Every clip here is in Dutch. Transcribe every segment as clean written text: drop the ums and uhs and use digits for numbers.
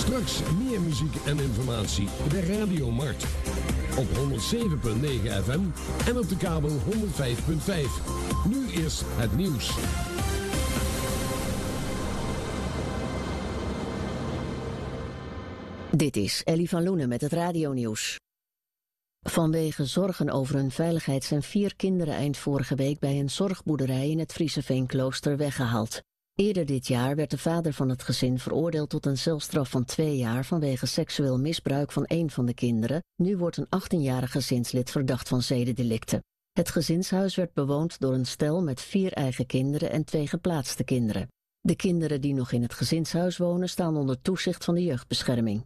Straks meer muziek en informatie bij Radio Mart. Op 107.9 FM en op de kabel 105.5. Nu is het nieuws. Dit is Ellie van Loenen met het radionieuws. Vanwege zorgen over hun veiligheid zijn 4 kinderen eind vorige week bij een zorgboerderij in het Friese Veenklooster weggehaald. Eerder dit jaar werd de vader van het gezin veroordeeld tot een celstraf van 2 jaar vanwege seksueel misbruik van 1 van de kinderen. Nu wordt een 18-jarig gezinslid verdacht van zedendelicten. Het gezinshuis werd bewoond door een stel met 4 eigen kinderen en 2 geplaatste kinderen. De kinderen die nog in het gezinshuis wonen staan onder toezicht van de jeugdbescherming.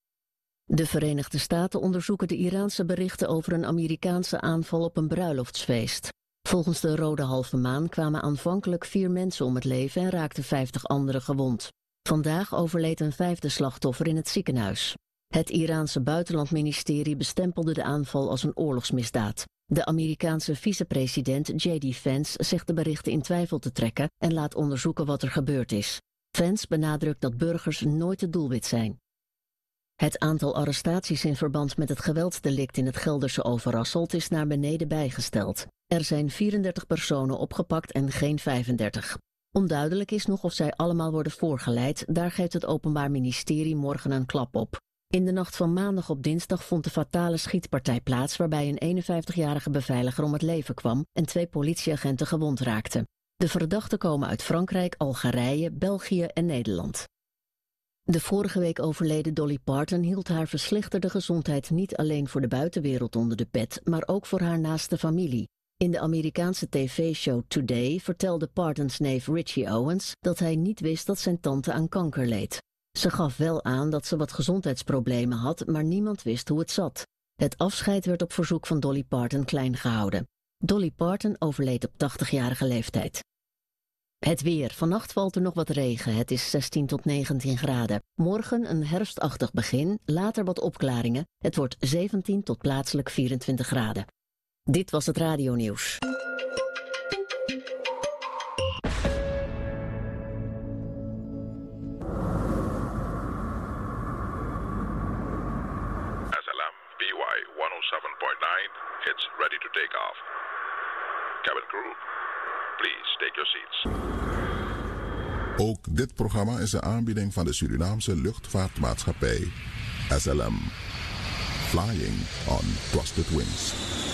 De Verenigde Staten onderzoeken de Iraanse berichten over een Amerikaanse aanval op een bruiloftsfeest. Volgens de Rode Halve Maan kwamen aanvankelijk 4 mensen om het leven en raakten 50 anderen gewond. Vandaag overleed een 5e slachtoffer in het ziekenhuis. Het Iraanse buitenlandministerie bestempelde de aanval als een oorlogsmisdaad. De Amerikaanse vicepresident J.D. Vance zegt de berichten in twijfel te trekken en laat onderzoeken wat er gebeurd is. Vance benadrukt dat burgers nooit het doelwit zijn. Het aantal arrestaties in verband met het geweldsdelict in het Gelderse Overasselt is naar beneden bijgesteld. Er zijn 34 personen opgepakt en geen 35. Onduidelijk is nog of zij allemaal worden voorgeleid, daar geeft het Openbaar Ministerie morgen een klap op. In de nacht van maandag op dinsdag vond de fatale schietpartij plaats waarbij een 51-jarige beveiliger om het leven kwam en 2 politieagenten gewond raakten. De verdachten komen uit Frankrijk, Algerije, België en Nederland. De vorige week overleden Dolly Parton hield haar verslechterde gezondheid niet alleen voor de buitenwereld onder de pet, maar ook voor haar naaste familie. In de Amerikaanse tv-show Today vertelde Partons neef Richie Owens dat hij niet wist dat zijn tante aan kanker leed. Ze gaf wel aan dat ze wat gezondheidsproblemen had, maar niemand wist hoe het zat. Het afscheid werd op verzoek van Dolly Parton klein gehouden. Dolly Parton overleed op 80-jarige leeftijd. Het weer. Vannacht valt er nog wat regen. Het is 16 tot 19 graden. Morgen een herfstachtig begin, later wat opklaringen. Het wordt 17 tot plaatselijk 24 graden. Dit was het radionieuws. SLM BY 107.9, it's ready to take off. Cabin crew, please take your seats. Ook dit programma is een aanbieding van de Surinaamse luchtvaartmaatschappij SLM. Flying on Trusted Wings.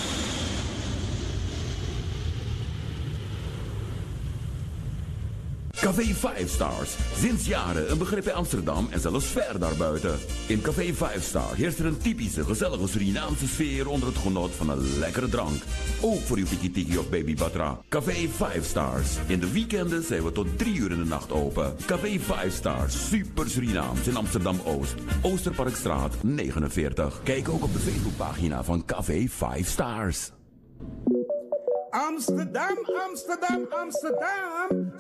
Café 5 Stars. Sinds jaren een begrip in Amsterdam en zelfs ver daarbuiten. In Café 5 Star heerst er een typische, gezellige Surinaamse sfeer onder het genot van een lekkere drank. Ook voor uw tiki-tiki of baby batra. Café 5 Stars. In de weekenden zijn we tot 3 uur in de nacht open. Café 5 Stars. Super Surinaams in Amsterdam-Oost. Oosterparkstraat 49. Kijk ook op de Facebookpagina van Café 5 Stars. Amsterdam, Amsterdam, Amsterdam.